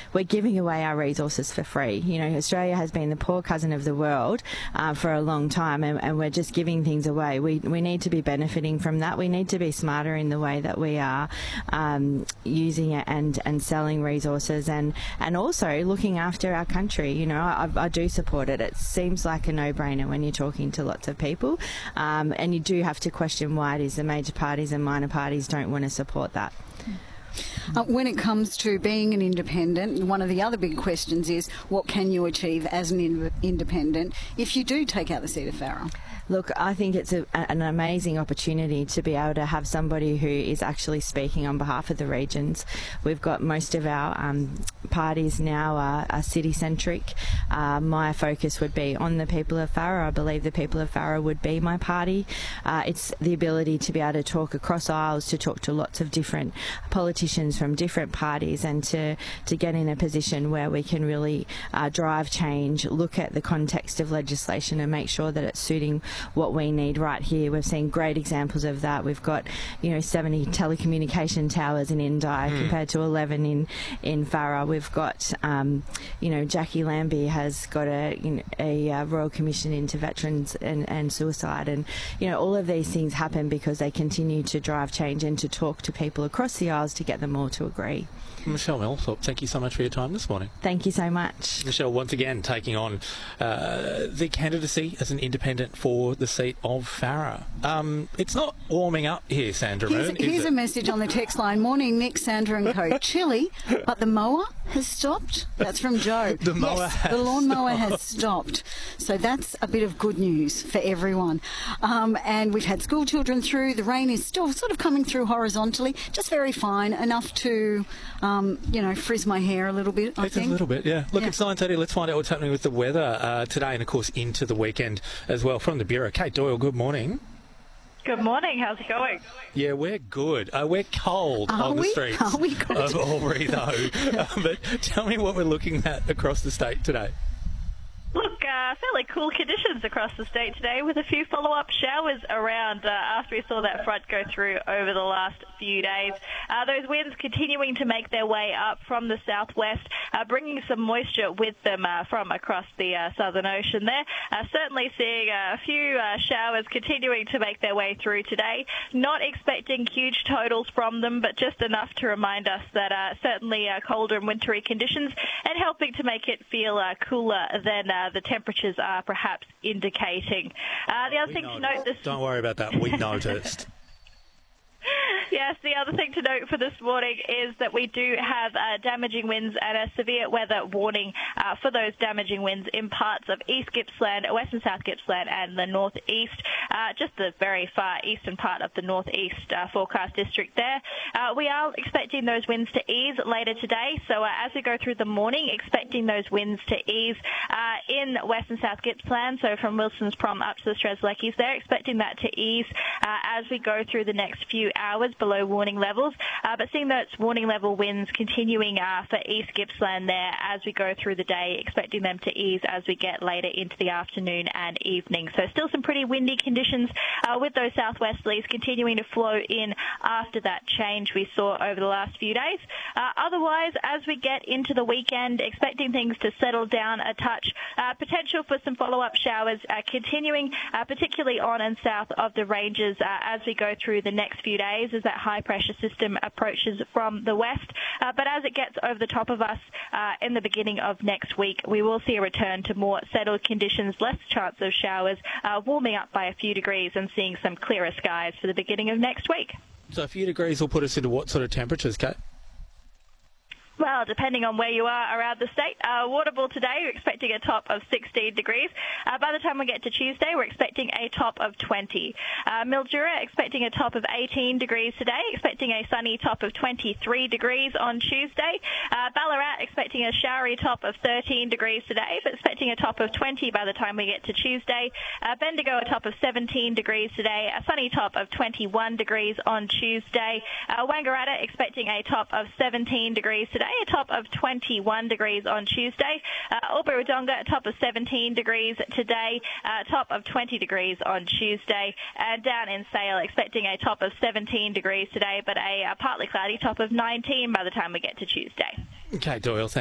we're giving away our resources for free. You know, Australia has been the poor cousin of the world for a long time, and we're just giving things away. We need to be benefiting from that. We need to be smarter in the way that we are using it and selling resources, and also looking after our country. You know, I do support it. It seems like a no-brainer when you're talking to lots of people, and you do have to question why it is the major parties and minor parties don't want to support that. When it comes to being an independent, one of the other big questions is what can you achieve as an independent if you do take out the seat of Farrer? Look, I think it's an amazing opportunity to be able to have somebody who is actually speaking on behalf of the regions. We've got most of our parties now are city-centric. My focus would be on the people of Farrer. I believe the people of Farrer would be my party. It's the ability to be able to talk across aisles, to talk to lots of different politicians from different parties, and to get in a position where we can really drive change, look at the context of legislation and make sure that it's suiting what we need right here. We've seen great examples of that. We've got, 70 telecommunication towers in Indi compared to 11 in Farrer. We've got, Jackie Lambie has got a Royal Commission into veterans and suicide, and all of these things happen because they continue to drive change and to talk to people across the aisles to get them all to agree. Michelle Mellthorpe, thank you so much for your time this morning. Thank you so much. Michelle, once again, taking on the candidacy as an independent for the seat of Farrer. It's not warming up here, Sandra Moon. Here's a message on the text line. Morning, Nick, Sandra and co. Chilly, but the mower has stopped. That's from Joe. The lawnmower has stopped. So that's a bit of good news for everyone. And we've had school children through. The rain is still sort of coming through horizontally, just very fine, enough to frizz my hair a little bit, I think. A little bit, yeah. Look, it's 9:30. Let's find out what's happening with the weather today and, of course, into the weekend as well. From the Bureau, Kate Doyle, good morning. Good morning. How's it going? Yeah, we're good. We're cold on the streets of Albury, though. But tell me what we're looking at across the state today. Look, fairly cool conditions across the state today with a few follow-up showers around after we saw that front go through over the last few days. Those winds continuing to make their way up from the southwest, bringing some moisture with them from across the Southern Ocean there. Certainly seeing a few showers continuing to make their way through today. Not expecting huge totals from them, but just enough to remind us that certainly colder and wintry conditions, and helping to make it feel cooler than the temperatures are perhaps indicating. The other thing to note... Don't worry about that. We noticed. Yes, the other thing to note for this morning is that we do have damaging winds and a severe weather warning for those damaging winds in parts of East Gippsland, West and South Gippsland and the northeast, just the very far eastern part of the northeast forecast district there. We are expecting those winds to ease later today, so as we go through the morning, expecting those winds to ease in West and South Gippsland, so from Wilson's Prom up to the Strzelecki's there, expecting that to ease as we go through the next few hours below warning levels, but seeing those warning level winds continuing for East Gippsland there as we go through the day, expecting them to ease as we get later into the afternoon and evening. So still some pretty windy conditions with those southwesterlies continuing to flow in after that change we saw over the last few days. Otherwise, as we get into the weekend, expecting things to settle down a touch. Potential for some follow-up showers continuing, particularly on and south of the ranges as we go through the next few days as that high-pressure system approaches from the west. But as it gets over the top of us in the beginning of next week, we will see a return to more settled conditions, less chance of showers, warming up by a few degrees and seeing some clearer skies for the beginning of next week. So a few degrees will put us into what sort of temperatures, Kate? Well, depending on where you are around the state. Warrnambool today, we're expecting a top of 16 degrees. By the time we get to Tuesday, we're expecting a top of 20. Mildura, expecting a top of 18 degrees today, expecting a sunny top of 23 degrees on Tuesday. Ballarat, expecting a showery top of 13 degrees today, but expecting a top of 20 by the time we get to Tuesday. Bendigo, a top of 17 degrees today, a sunny top of 21 degrees on Tuesday. Wangaratta, expecting a top of 17 degrees today, a top of 21 degrees on Tuesday. Albury-Wodonga, a top of 17 degrees today, a top of 20 degrees on Tuesday. And down in Sale, expecting a top of 17 degrees today, but a partly cloudy top of 19 by the time we get to Tuesday. Okay, Doyle,